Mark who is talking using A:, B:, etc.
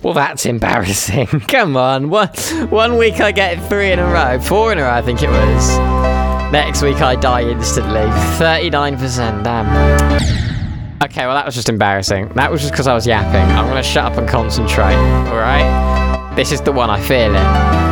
A: Well, that's embarrassing. Come on. One week I get 3 in a row. 4 in a row, I think it was. Next week I die instantly. 39%, damn. Okay, well, that was just embarrassing. That was just because I was yapping. I'm going to shut up and concentrate, alright? This is the one I feel it.